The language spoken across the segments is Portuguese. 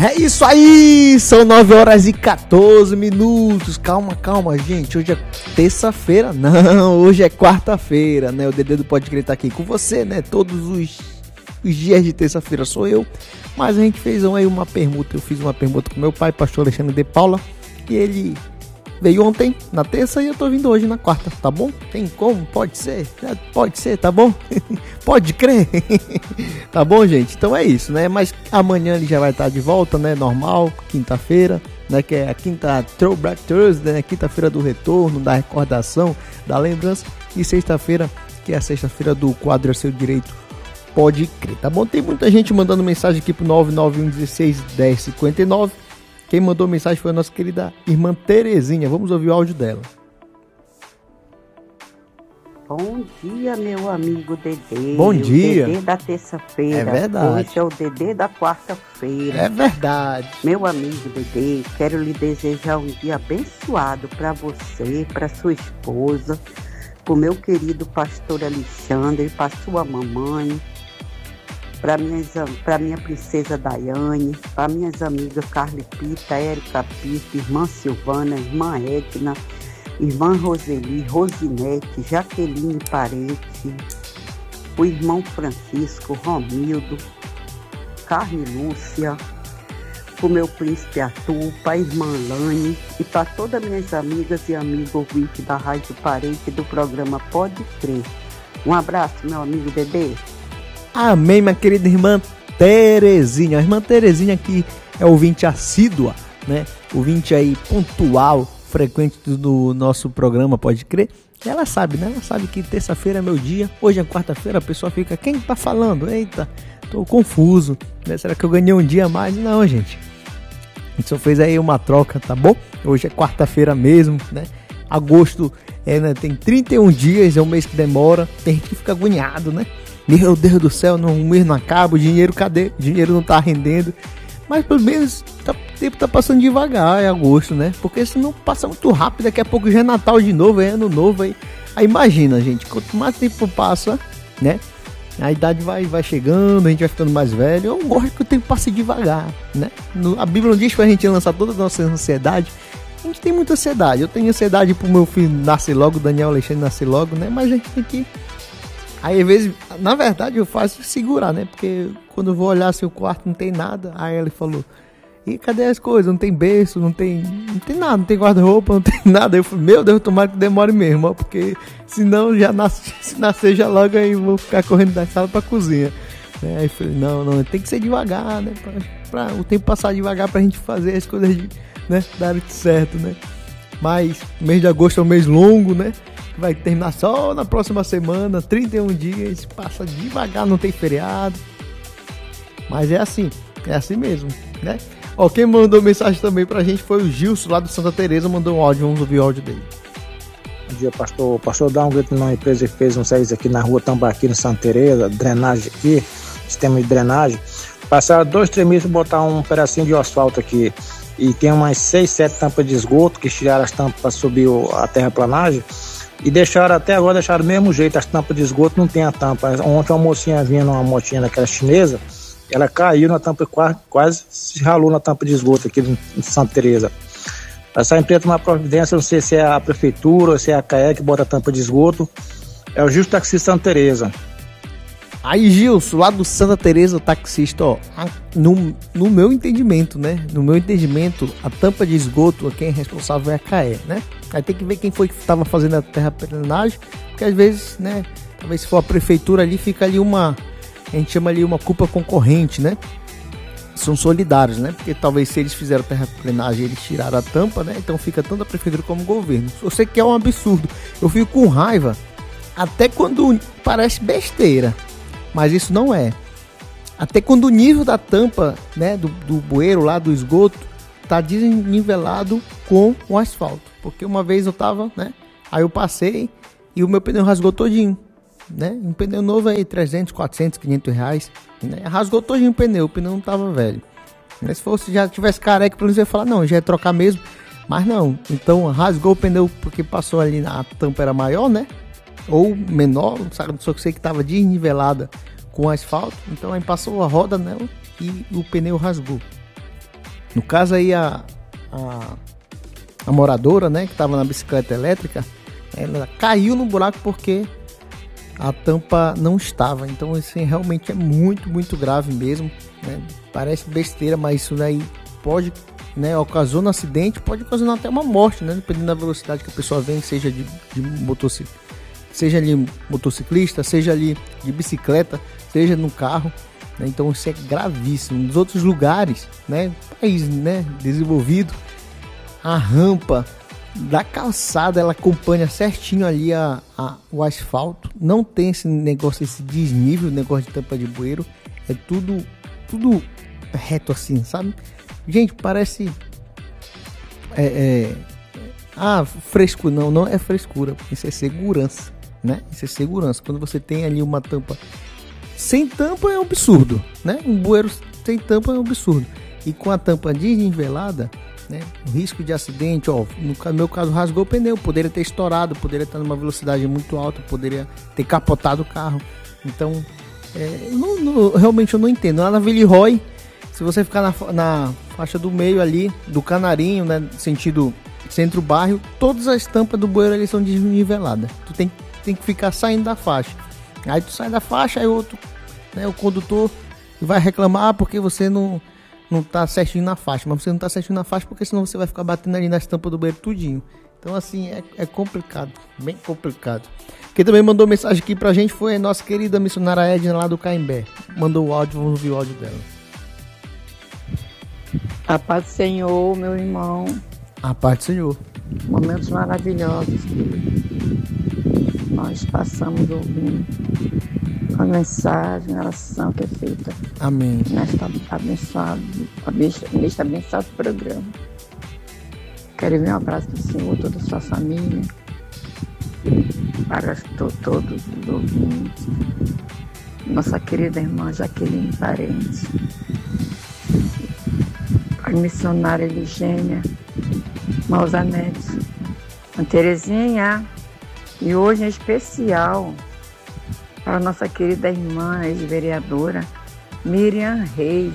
É isso aí, são 9 horas e 14 minutos. Calma, gente. Hoje é terça-feira, não, hoje é quarta-feira, né? O Dedê do Pode Crer tá aqui com você, né? Todos os dias de terça-feira sou eu. Mas a gente fez aí uma permuta. Eu fiz uma permuta com meu pai, pastor Alexandre de Paula. E ele veio ontem, na terça, e eu tô vindo hoje na quarta, tá bom? Tem como? Pode ser? Pode ser, tá bom? Pode crer? Tá bom, gente? Então é isso, né? Mas amanhã ele já vai estar de volta, né? Normal, quinta-feira, né? Que é a quinta Throwback Thursday, né? Quinta-feira do retorno, da recordação, da lembrança. E sexta-feira, que é a sexta-feira do quadro A Seu Direito, Pode Crer, tá bom? Tem muita gente mandando mensagem aqui pro 991161059. Quem mandou mensagem foi a nossa querida irmã Terezinha. Vamos ouvir o áudio dela. Bom dia, meu amigo Dedê. Bom dia. O Dedê da terça-feira. É verdade. Hoje é o Dedê da quarta-feira. É verdade. Meu amigo Dedê, quero lhe desejar um dia abençoado para você, para sua esposa, para o meu querido pastor Alexandre, para sua mamãe, para minha princesa Daiane, para minhas amigas Carly Pita, Érica Pita, irmã Silvana, irmã Edna, irmã Roseli, Rosinete, Jaqueline Parente, o irmão Francisco, Romildo, Carne Lúcia, para o meu príncipe Arthur, para a irmã Lane e para todas minhas amigas e amigos ouvintes da Rádio Parente do programa Pode Crer. Um abraço, meu amigo Dedê. Amém, minha querida irmã Terezinha. A irmã Terezinha que é ouvinte assídua, né? Ouvinte aí pontual, frequente do nosso programa Pode Crer. Ela sabe, né? Ela sabe que terça-feira é meu dia. Hoje é quarta-feira, a pessoa fica, quem tá falando? Eita, tô confuso, né? Será que eu ganhei um dia a mais? Não, gente. A gente só fez aí uma troca, tá bom? Hoje é quarta-feira mesmo, né? Agosto né? Tem 31 dias, é um mês que demora. Tem gente que fica agoniado, né? Meu Deus do céu, o mês não acaba, o dinheiro cadê? O dinheiro não tá rendendo. Mas pelo menos o tempo tá passando devagar, é agosto, né? Porque senão passa muito rápido, daqui a pouco já é Natal de novo, é ano novo. Aí imagina, gente, quanto mais tempo passa, né? A idade vai chegando, a gente vai ficando mais velho. Eu gosto que o tempo passe devagar, né? A Bíblia não diz pra gente lançar toda a nossa ansiedade. A gente tem muita ansiedade. Eu tenho ansiedade pro meu filho nascer logo, Daniel Alexandre nascer logo, né? Mas a gente tem que... Aí, às vezes, na verdade, eu faço segurar, né? Porque quando eu vou olhar seu quarto, não tem nada. Aí ele falou, e cadê as coisas? Não tem berço, não tem nada, não tem guarda-roupa, não tem nada. Eu falei, meu Deus, tomara que demore mesmo, ó, porque senão se nascer já logo aí vou ficar correndo da sala pra cozinha. Aí eu falei, não, tem que ser devagar, né? Pra o tempo passar devagar pra gente fazer as coisas, né? Darem certo, né? Mas o mês de agosto é um mês longo, né? Vai terminar só na próxima semana, 31 dias, passa devagar, não tem feriado. Mas é assim mesmo, né? Ó, quem mandou mensagem também pra gente foi o Gilson, lá do Santa Teresa, mandou um áudio, vamos ouvir o áudio dele. Bom dia, pastor. O pastor dá um grito numa empresa que fez um serviço aqui na rua Tambaqui, no Santa Teresa, drenagem aqui, sistema de drenagem. Passaram 2-3 meses para botar um pedacinho de asfalto aqui. E tem umas 6-7 tampas de esgoto que tiraram as tampas para subir a terraplanagem. E deixaram do mesmo jeito, as tampas de esgoto não tem a tampa. Ontem uma mocinha vinha numa motinha daquela chinesa, ela caiu na tampa, quase se ralou na tampa de esgoto aqui em Santa Teresa. Essa empresa tomar providência, não sei se é a prefeitura ou se é a CAE que bota a tampa de esgoto, é o Justo Taxista Santa Teresa. Aí, Gilson, lá do Santa Teresa, o taxista, ó, no meu entendimento, né? No meu entendimento, a tampa de esgoto, quem é responsável é a CAE, né? Aí tem que ver quem foi que estava fazendo a terraplanagem, porque às vezes, né? Talvez se for a prefeitura ali, fica ali a gente chama ali uma culpa concorrente, né? São solidários, né? Porque talvez se eles fizeram a terraplanagem, eles tiraram a tampa, né? Então fica tanto a prefeitura como o governo. Eu sei que é um absurdo. Eu fico com raiva até quando parece besteira. Mas isso não é. Até quando o nível da tampa, né, do bueiro lá, do esgoto, tá desnivelado com o asfalto. Porque uma vez eu tava, né, aí eu passei e o meu pneu rasgou todinho, né? Um pneu novo aí, 300, 400, 500 reais, né? Rasgou todinho o pneu não tava velho. Mas se fosse, já tivesse careca, pelo menos eu ia falar, não, já ia trocar mesmo. Mas não, então rasgou o pneu porque passou ali, a tampa era maior, né? Ou menor, sabe? Só que sei que estava desnivelada com asfalto, então aí passou a roda nela e o pneu rasgou. No caso aí a moradora, né, que estava na bicicleta elétrica, ela caiu no buraco porque a tampa não estava. Então isso realmente é muito, muito grave mesmo, né? Parece besteira, mas isso daí pode, né, ocasiona um acidente, pode ocasionar até uma morte, né, dependendo da velocidade que a pessoa vem, seja de motociclista, seja ali de bicicleta, seja no carro, né? Então isso é gravíssimo. Nos outros lugares, né, país, né, desenvolvido, a rampa da calçada ela acompanha certinho ali o asfalto, não tem esse negócio, esse desnível, negócio de tampa de bueiro, é tudo reto assim, sabe? Gente, parece fresco, não é frescura, isso é segurança, né? Isso é segurança. Quando você tem ali uma tampa sem tampa é um absurdo, né? Um bueiro sem tampa é um absurdo, e com a tampa desnivelada, né, o risco de acidente, ó, no meu caso rasgou o pneu, poderia ter estourado, poderia estar numa velocidade muito alta, poderia ter capotado o carro. Então realmente eu não entendo. Lá na Villeroy, se você ficar na faixa do meio ali, do Canarinho, né, sentido centro-bairro, todas as tampas do bueiro ali são desniveladas. Tu tem que ficar saindo da faixa. Aí tu sai da faixa, aí outro, né, o condutor vai reclamar porque você não tá certinho na faixa. Mas você não tá certinho na faixa porque senão você vai ficar batendo ali nas tampas do bueiro tudinho. Então assim, é complicado, bem complicado. Quem também mandou mensagem aqui pra gente foi a nossa querida missionária Edna lá do Caimbé. Mandou o áudio, vamos ouvir o áudio dela. A paz do Senhor, meu irmão. A paz do Senhor. Momentos maravilhosos que nós passamos ouvindo a mensagem, a oração que é feita. Amém. Neste abençoado programa. Quero enviar um abraço do Senhor, toda a sua família, para todos os ouvintes, nossa querida irmã Jaqueline Parente, a missionária Ligênia Malzanete, a Terezinha, e hoje em especial para a nossa querida irmã, ex-vereadora Miriam Reis.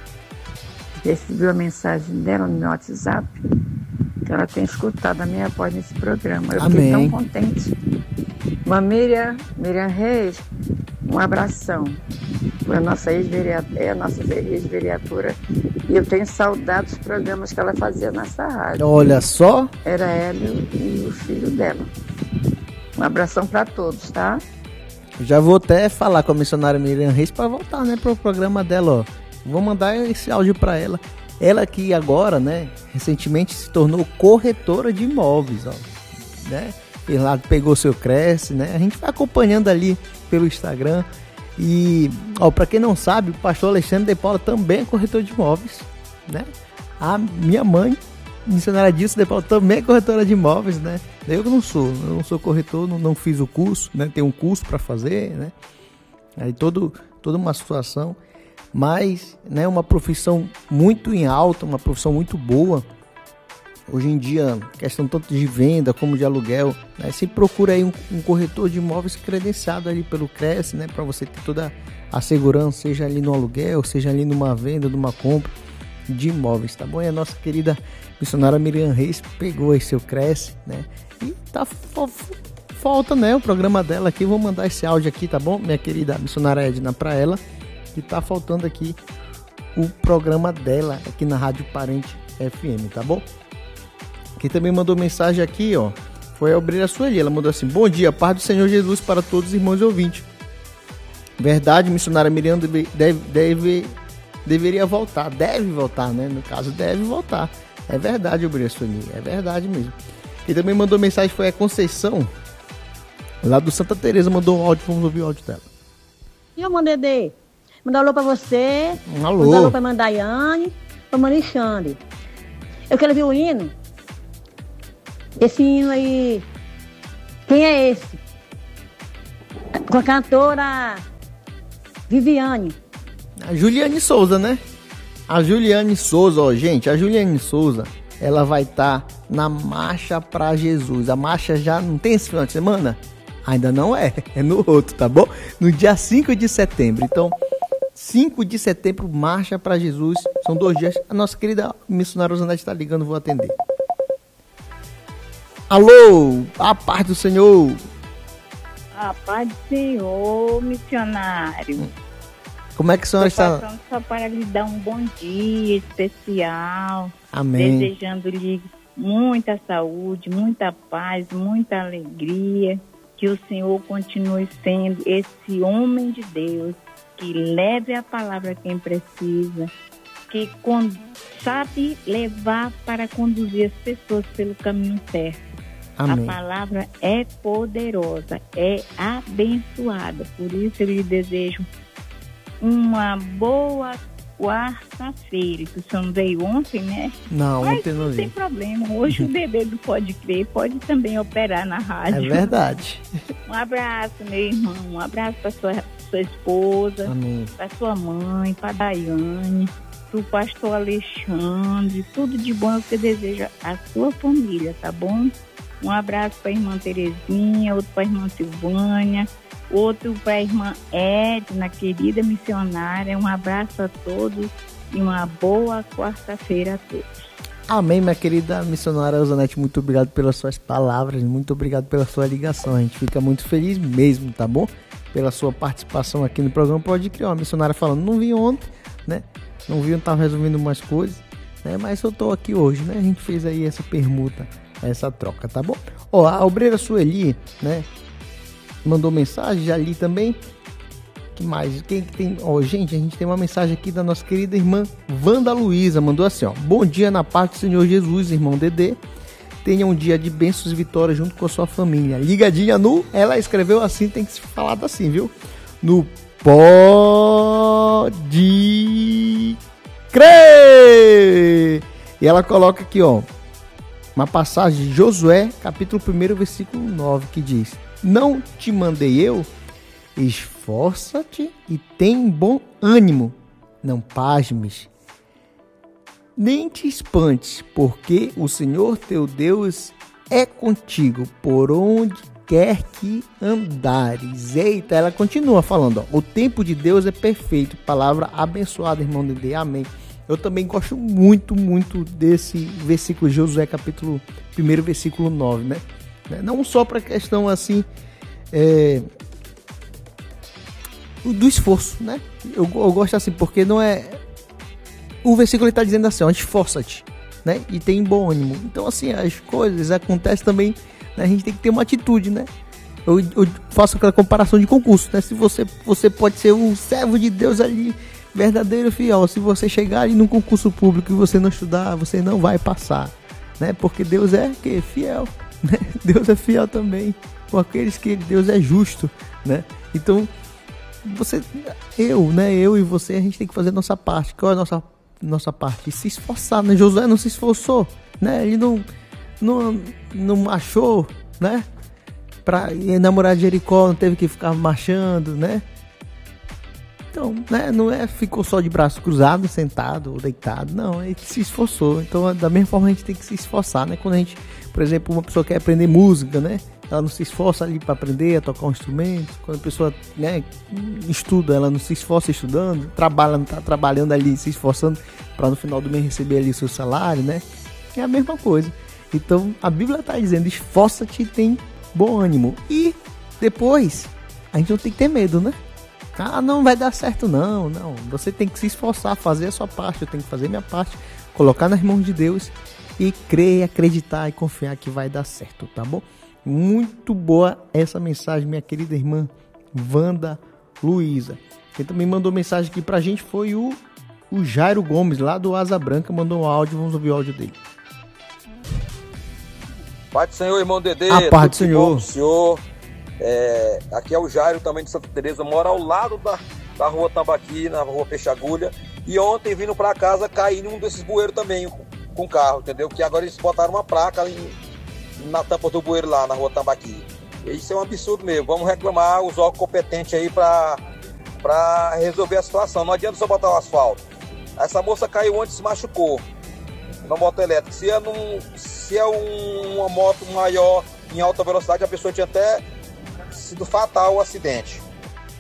Recebi a mensagem dela no meu WhatsApp, que ela tem escutado a minha voz nesse programa. Eu fiquei tão contente. Uma Miriam Reis, um abração. Foi a nossa ex-vereadora. E eu tenho saudade dos programas que ela fazia nessa rádio. Olha só. Era ela e o filho dela. Um abração para todos, tá? Já vou até falar com a missionária Miriam Reis para voltar, né, pro programa dela, ó. Vou mandar esse áudio para ela. Ela que agora, né, recentemente se tornou corretora de imóveis, ó, né? E lá pegou seu Cresce, né? A gente vai acompanhando ali pelo Instagram. E, ó, para quem não sabe, o pastor Alexandre de Paula também é corretor de imóveis, né? A minha mãe, missionária Dilson de Paula, também é corretora de imóveis, né? Eu não sou corretor, não fiz o curso, né? Tem um curso para fazer, né? Aí toda uma situação, mas, né, uma profissão muito em alta, uma profissão muito boa. Hoje em dia, questão tanto de venda como de aluguel, né? Se procura aí um corretor de imóveis credenciado ali pelo Cresce, né? Para você ter toda a segurança, seja ali no aluguel, seja ali numa venda, numa compra de imóveis, tá bom? E a nossa querida missionária Miriam Reis pegou aí seu Cresce, né? E tá falta, né, o programa dela aqui. Vou mandar esse áudio aqui, tá bom? Minha querida missionária Edna, para ela, que tá faltando aqui o programa dela aqui na Rádio Parente FM, tá bom? Quem também mandou mensagem aqui, ó, foi a obreira Sueli. Ela mandou assim: bom dia, paz do Senhor Jesus para todos os irmãos e ouvintes. Verdade, missionária Miriam deveria voltar. Deve voltar, né? No caso, deve voltar. É verdade, obreira Sueli. É verdade mesmo. Quem também mandou mensagem foi a Conceição, lá do Santa Teresa, mandou um áudio. Vamos ouvir o áudio dela. E o Dedê? Mandar alô pra você. Alô. Mandar alô pra Mandaiane, pra Manixande. Eu quero ver o hino. Esse hino aí, quem é esse? Com a cantora Viviane. A Juliane Souza, né? A Juliane Souza, ó, gente, a Juliane Souza, ela vai estar na Marcha pra Jesus. A marcha já não tem esse final de semana? Ainda não é no outro, tá bom? No dia 5 de setembro. Então, 5 de setembro, Marcha para Jesus. São 2 dias. A nossa querida missionária Rosanete está ligando, vou atender. Alô, a paz do Senhor. A paz do Senhor, missionário. Como é que a senhora está? Estou passando só para lhe dar um bom dia especial. Amém. Desejando-lhe muita saúde, muita paz, muita alegria. Que o Senhor continue sendo esse homem de Deus que leve a palavra a quem precisa, que sabe levar para conduzir as pessoas pelo caminho certo. Amém. A palavra é poderosa, é abençoada. Por isso eu lhe desejo uma boa quarta-feira. Que o senhor não veio ontem, né? Não, mas ontem não tem veio. problema. Hoje o bebê do Pode Crer pode também operar na rádio. É verdade. Um abraço, meu irmão. Um abraço para sua esposa, Amém. para sua mãe, para Daiane, para o pastor Alexandre. Tudo de bom que eu desejo à sua família, tá bom? Um abraço para a irmã Terezinha, outro para a irmã Silvânia, outro para a irmã Edna, querida missionária. Um abraço a todos e uma boa quarta-feira a todos. Amém, minha querida missionária Rosanete. Muito obrigado pelas suas palavras, muito obrigado pela sua ligação. A gente fica muito feliz mesmo, tá bom? Pela sua participação aqui no programa Pode Crer. Uma missionária falando, não vi ontem, né? Não vi, estava resolvendo umas coisas, né? Mas eu tô aqui hoje, né? A gente fez aí essa permuta, essa troca, tá bom? Ó, a obreira Sueli, né? Mandou mensagem, já li também. Que mais? Quem que tem? Ó, gente, a gente tem uma mensagem aqui da nossa querida irmã Wanda Luiza. Mandou assim, ó. Bom dia na paz do Senhor Jesus, irmão Dedê. Tenha um dia de bênçãos e vitórias junto com a sua família. Ligadinha no... Ela escreveu assim, tem que ser falado assim, viu? No Pode Crer! E ela coloca aqui, ó. Uma passagem de Josué, capítulo 1, versículo 9, que diz: Não te mandei eu? Esforça-te e tem bom ânimo. Não pasmes, nem te espantes, porque o Senhor teu Deus é contigo por onde quer que andares. Eita, ela continua falando, ó, o tempo de Deus é perfeito. Palavra abençoada, irmão Dedê. Amém. Eu também gosto muito, muito desse versículo de Josué, capítulo 1, versículo 9, né? Não só para questão assim do esforço, né? Eu gosto assim, porque não é... O versículo está dizendo assim, ó, esforça-te, né? E tem bom ânimo. Então, assim, as coisas acontecem também, né? A gente tem que ter uma atitude, né? Eu faço aquela comparação de concurso, né? Se você pode ser um servo de Deus ali, verdadeiro fiel. Se você chegar ali num concurso público e você não estudar, você não vai passar, né? Porque Deus é que fiel, né? Deus é fiel também com aqueles que Deus é justo, né? Então, eu e você, a gente tem que fazer a nossa parte. Qual é a nossa parte? Se esforçar, né? Josué não se esforçou, né? Ele não achou, né? Para enamorar de Jericó, não teve que ficar marchando, né? Então, né? Não ficou só de braço cruzado, sentado ou deitado, não, ele se esforçou. Então, da mesma forma, a gente tem que se esforçar, né? Quando a gente, por exemplo, uma pessoa quer aprender música, né? Ela não se esforça ali para aprender a tocar um instrumento. Quando a pessoa, né, estuda, ela não se esforça estudando, não está trabalhando ali, se esforçando para no final do mês receber ali o seu salário, né? É a mesma coisa. Então, a Bíblia está dizendo, esforça-te e tem bom ânimo. E depois, a gente não tem que ter medo, né? Ah, não vai dar certo, não. Você tem que se esforçar, fazer a sua parte, eu tenho que fazer a minha parte, colocar nas mãos de Deus e crer, acreditar e confiar que vai dar certo, tá bom? Muito boa essa mensagem, minha querida irmã Wanda Luiza. Quem também mandou mensagem aqui pra gente foi o Jairo Gomes, lá do Asa Branca, mandou um áudio, vamos ouvir o áudio dele. Pai do Senhor, irmão Dedê. A paz do Senhor. Senhor. Aqui é o Jairo, também de Santa Teresa, mora ao lado da rua Tambaqui, na rua Peixagulha. E ontem, vindo pra casa, caí num desses bueiros também, com carro, entendeu? Que agora eles botaram uma placa na tampa do bueiro lá, na rua Tambaqui. Isso é um absurdo mesmo. Vamos reclamar os órgãos competentes aí pra resolver a situação. Não adianta só botar o asfalto. Essa moça caiu onde se machucou, na moto elétrica. Se é uma moto maior, em alta velocidade, a pessoa tinha até sido fatal o acidente.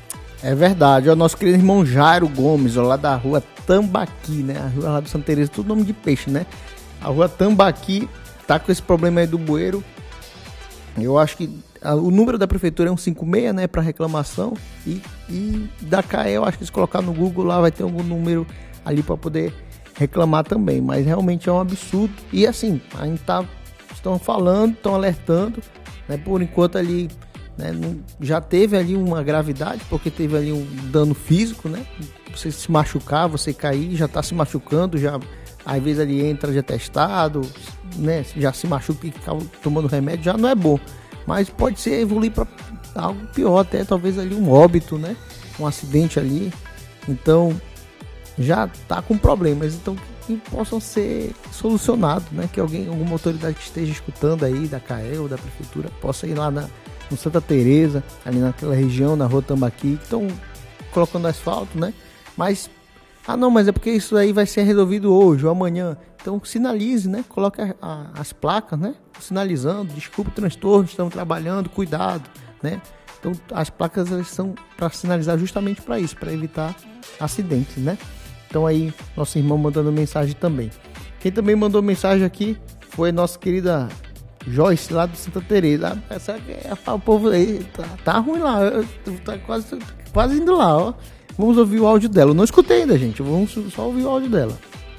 É verdade, o nosso querido irmão Jairo Gomes, ó, lá da rua Tambaqui, né? A rua lá do Santa Teresa, tudo nome de peixe, né? A rua Tambaqui tá com esse problema aí do bueiro. Eu acho que o número da prefeitura é 156, né? Para reclamação. E da CAE, eu acho que se colocar no Google lá vai ter algum número ali para poder reclamar também. Mas realmente é um absurdo. E assim, a gente estão falando, estão alertando, né? Por enquanto ali, né, já teve ali uma gravidade, porque teve ali um dano físico, né? Você se machucar, você cair, já tá se machucando, já às vezes ali entra de atestado, né? Já se machuca e fica tomando remédio, já não é bom. Mas pode ser evoluir para algo pior, até talvez ali um óbito, né? Um acidente ali. Então já tá com problemas, então que possam ser solucionados, né? Que alguma autoridade que esteja escutando aí da CAE ou da prefeitura possa ir lá no Santa Teresa, ali naquela região, na rua Tambaqui, que estão colocando asfalto, né? Mas, não, mas é porque isso aí vai ser resolvido hoje ou amanhã. Então sinalize, né? Coloque as placas, né? Sinalizando, desculpe o transtorno, estamos trabalhando, cuidado, né? Então as placas, elas são para sinalizar justamente para isso, para evitar acidentes, né? Então aí, nosso irmão mandando mensagem também. Quem também mandou mensagem aqui foi nossa querida Joyce, lá do Santa Teresa. O povo aí tá ruim lá, tá quase indo lá, ó. Vamos ouvir o áudio dela. Eu não escutei ainda, gente. Vamos só ouvir o áudio dela.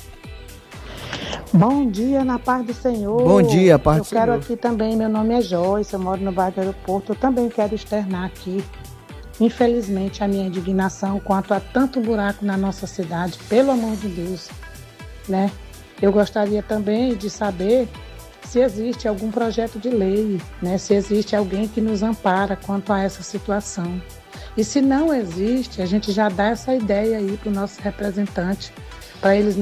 Bom dia, na paz do Senhor. Bom dia, paz do Senhor. Eu quero aqui também, meu nome é Joyce, eu moro no bairro do Aeroporto. Eu também quero externar aqui, infelizmente, a minha indignação quanto a tanto buraco na nossa cidade, pelo amor de Deus, né? Eu gostaria também de saber se existe algum projeto de lei, né? Se existe alguém que nos ampara quanto a essa situação. E se não existe, a gente já dá essa ideia aí para o nosso representante, para eles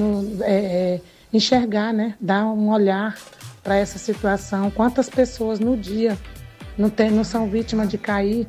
enxergar, né? Dar um olhar para essa situação. Quantas pessoas no dia não são vítimas de cair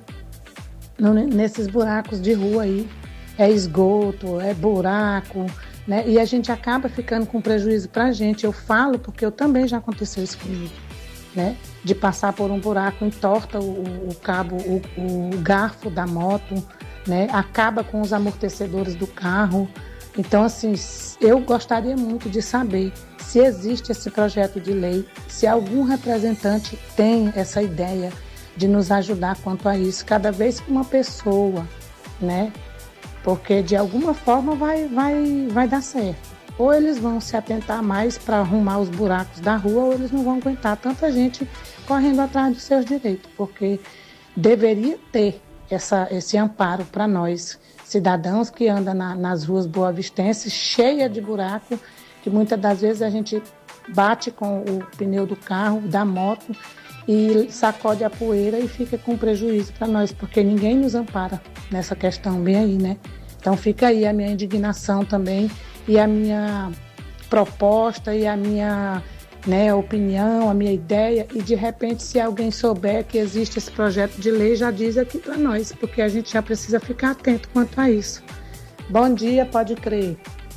nesses buracos de rua aí? É esgoto, é buraco, né? E a gente acaba ficando com prejuízo para a gente. Eu falo porque também já aconteceu isso comigo, né? De passar por um buraco, entorta o cabo, o garfo da moto, né? Acaba com os amortecedores do carro. Então, assim, eu gostaria muito de saber se existe esse projeto de lei, se algum representante tem essa ideia de nos ajudar quanto a isso, cada vez que uma pessoa, né? Porque de alguma forma vai dar certo. Ou eles vão se atentar mais para arrumar os buracos da rua, ou eles não vão aguentar tanta gente correndo atrás dos seus direitos, porque deveria ter esse amparo para nós, cidadãos que andam nas ruas boavistenses, cheia de buraco, que muitas das vezes a gente bate com o pneu do carro, da moto, e sacode a poeira e fica com prejuízo para nós, porque ninguém nos ampara nessa questão bem aí, né? Então fica aí a minha indignação também e a minha proposta e a minha, né, opinião, a minha ideia, e de repente se alguém souber que existe esse projeto de lei, já diz aqui para nós, porque a gente já precisa ficar atento quanto a isso. Bom dia, pode crer.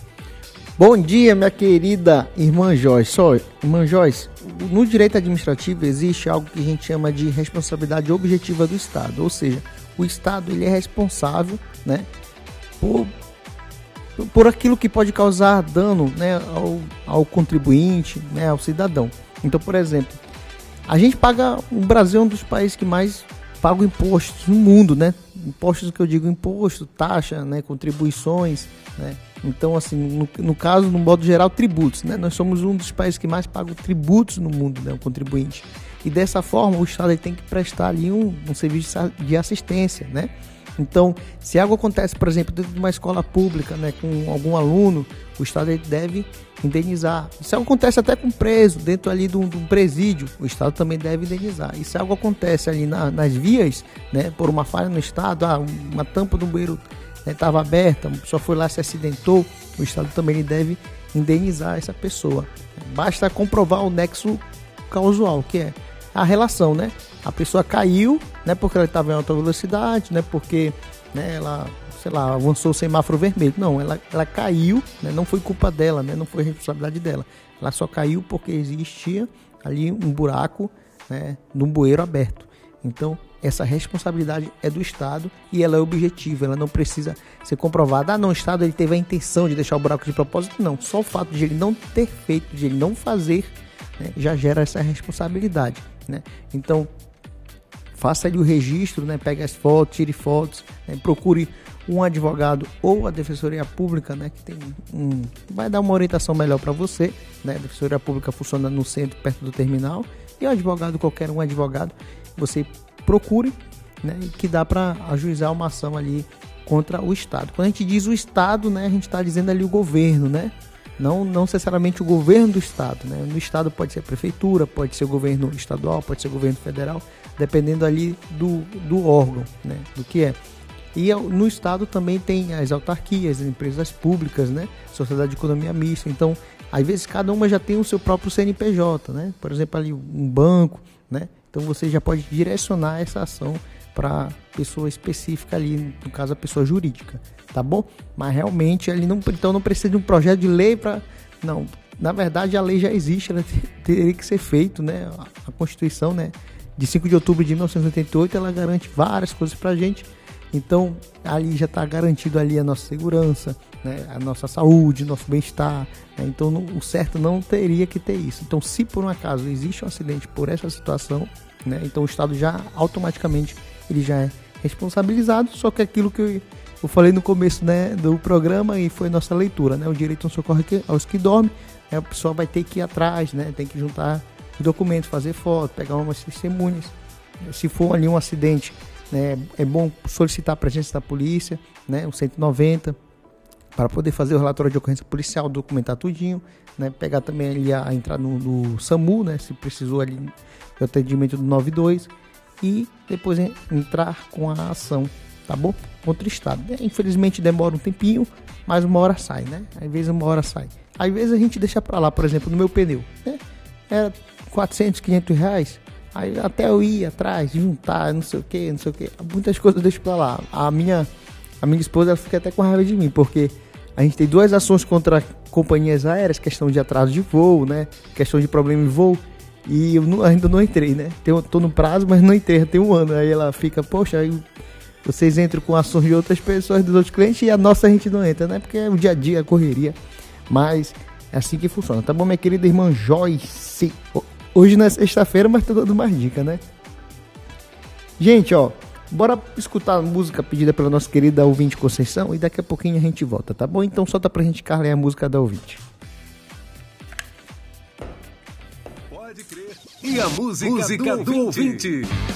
Bom dia, minha querida irmã Joyce. Irmã Joyce, no direito administrativo existe algo que a gente chama de responsabilidade objetiva do Estado, ou seja, o Estado ele é responsável, né, por aquilo que pode causar dano, né, ao contribuinte, né, ao cidadão. Então, por exemplo, a gente paga, o Brasil é um dos países que mais paga impostos no mundo, né? Impostos que eu digo imposto, taxa, né, contribuições, né? Então, assim, no caso, no modo geral, tributos, né? Nós somos um dos países que mais pagam tributos no mundo, né, o contribuinte. E dessa forma, o Estado ele tem que prestar ali um serviço de assistência, né? Então, se algo acontece, por exemplo, dentro de uma escola pública, né, com algum aluno, o Estado ele deve indenizar. Se algo acontece até com preso, dentro ali de um presídio, o Estado também deve indenizar. E se algo acontece ali nas vias, né, por uma falha no Estado, uma tampa do banheiro estava aberta, a pessoa foi lá, se acidentou, o Estado também deve indenizar essa pessoa. Basta comprovar o nexo causal, que é a relação, né? A pessoa caiu, né, porque ela estava em alta velocidade, né, porque, né, ela, sei lá, avançou o semáforo vermelho. Não, ela caiu, né, não foi culpa dela, né, não foi responsabilidade dela. Ela só caiu porque existia ali um buraco, né, num bueiro aberto. Então, essa responsabilidade é do Estado e ela é objetiva, ela não precisa ser comprovada. Ah, não, o Estado ele teve a intenção de deixar o buraco de propósito. Não, só o fato de ele não ter feito, de ele não fazer, né, já gera essa responsabilidade, né? Então, faça ali o registro, né, pegue as fotos, tire fotos, né, procure um advogado ou a Defensoria Pública, né, que tem vai dar uma orientação melhor para você, né? A Defensoria Pública funciona no centro, perto do terminal, e o advogado, qualquer um advogado, você procure, né, que dá para ajuizar uma ação ali contra o Estado. Quando a gente diz o Estado, né, a gente está dizendo ali o governo, né? Não necessariamente o governo do Estado, né? No Estado pode ser a prefeitura, pode ser o governo estadual, pode ser o governo federal, dependendo ali do órgão, né, do que é. E no Estado também tem as autarquias, as empresas públicas, né, sociedade de economia mista. Então, às vezes cada uma já tem o seu próprio CNPJ, né? Por exemplo, ali um banco, né? Então você já pode direcionar essa ação para pessoa específica ali, no caso a pessoa jurídica, tá bom? Mas realmente ali não precisa de um projeto de lei para... Não, na verdade a lei já existe, ela teria que ser feito, né? A Constituição, né, de 5 de outubro de 1988, ela garante várias coisas pra gente. Então ali já está garantido ali a nossa segurança, né, a nossa saúde, nosso bem-estar, né? Então o certo não teria que ter isso. Então, se por um acaso existe um acidente por essa situação, né, então o Estado já automaticamente ele já é responsabilizado. Só que aquilo que eu falei no começo, né, do programa, e foi nossa leitura, né, o direito não socorre aos que dormem, né, a pessoa vai ter que ir atrás, né, tem que juntar os documentos, fazer foto, pegar umas testemunhas. Se for ali um acidente, né, é bom solicitar a presença da polícia, né, o 190, para poder fazer o relatório de ocorrência policial, documentar tudinho, né, pegar também ali a entrada no SAMU, né, se precisou ali do atendimento do 92, e depois entrar com a ação, tá bom? Contra o Estado. Infelizmente demora um tempinho, mas uma hora sai, né? Às vezes uma hora sai. Às vezes a gente deixa pra lá, por exemplo, no meu pneu, né? Era 400, 500 reais. Aí até eu ir atrás, juntar, não sei o que. Muitas coisas eu deixo pra lá. A minha esposa, ela fica até com raiva de mim, porque a gente tem 2 ações contra companhias aéreas, questão de atraso de voo, né? Questão de problema em voo. E eu ainda não entrei, né? Tô no prazo, mas não entrei, tem 1 ano. Aí ela fica, poxa, aí vocês entram com ações de outras pessoas, dos outros clientes, e a nossa a gente não entra, né? Porque é o dia a dia, a correria. Mas é assim que funciona, tá bom, minha querida irmã Joyce? Hoje não é sexta-feira, mas tô dando mais dica, né? Gente, ó, bora escutar a música pedida pela nossa querida ouvinte Conceição, e daqui a pouquinho a gente volta, tá bom? Então solta pra gente, Carla, a música da ouvinte. E a música do ouvinte.